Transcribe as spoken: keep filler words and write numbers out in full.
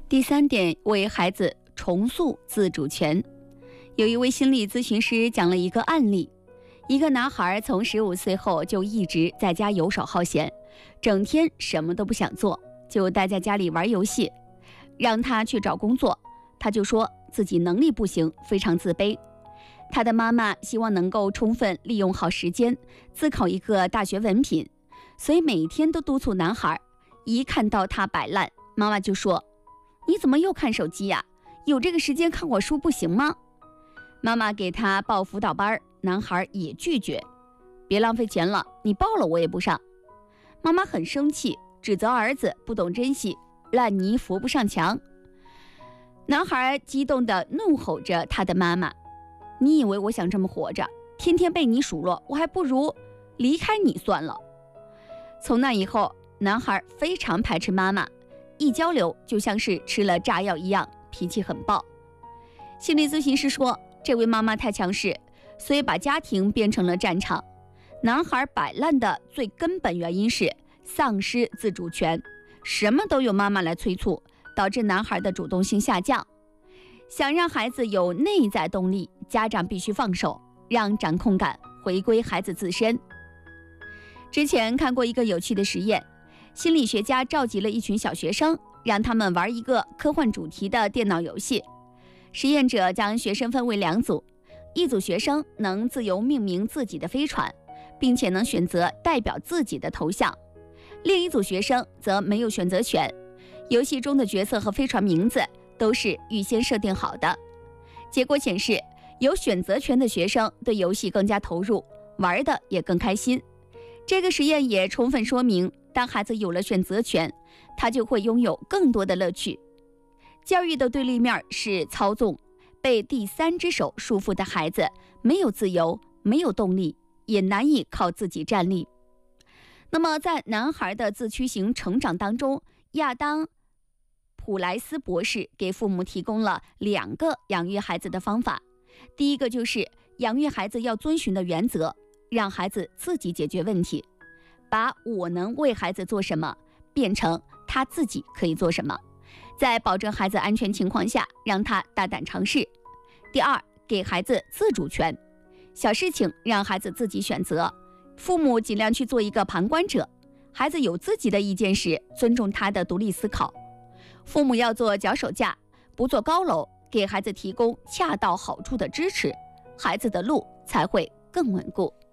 第三点，为孩子重塑自主权。有一位心理咨询师讲了一个案例，一个男孩从十五岁后就一直在家游手好闲，整天什么都不想做，就待在家里玩游戏。让他去找工作，他就说自己能力不行，非常自卑。他的妈妈希望能够充分利用好时间，自考一个大学文凭，所以每天都督促男孩。一看到他摆烂，妈妈就说：你怎么又看手机呀？有这个时间看会书不行吗？妈妈给他报辅导班，男孩也拒绝。别浪费钱了，你报了我也不上。妈妈很生气，指责儿子不懂珍惜，烂泥扶不上墙。男孩激动地怒吼着他的妈妈：你以为我想这么活着，天天被你数落，我还不如离开你算了。从那以后，男孩非常排斥妈妈，一交流就像是吃了炸药一样，脾气很暴。心理咨询师说，这位妈妈太强势，所以把家庭变成了战场。男孩摆烂的最根本原因是丧失自主权，什么都由妈妈来催促，导致男孩的主动性下降。想让孩子有内在动力，家长必须放手，让掌控感回归孩子自身。之前看过一个有趣的实验，心理学家召集了一群小学生，让他们玩一个科幻主题的电脑游戏。实验者将学生分为两组，一组学生能自由命名自己的飞船，并且能选择代表自己的头像，另一组学生则没有选择权，游戏中的角色和飞船名字都是预先设定好的。结果显示，有选择权的学生对游戏更加投入，玩得也更开心。这个实验也充分说明，当孩子有了选择权，他就会拥有更多的乐趣。教育的对立面是操纵，被第三只手束缚的孩子没有自由，没有动力，也难以靠自己站立。那么在男孩的自驱型成长当中，亚当·普莱斯博士给父母提供了两个养育孩子的方法。第一个就是养育孩子要遵循的原则，让孩子自己解决问题，把我能为孩子做什么变成他自己可以做什么，在保证孩子安全情况下，让他大胆尝试。第二，给孩子自主权，小事情让孩子自己选择，父母尽量去做一个旁观者。孩子有自己的意见时，尊重他的独立思考。父母要做脚手架，不做高楼，给孩子提供恰到好处的支持，孩子的路才会更稳固。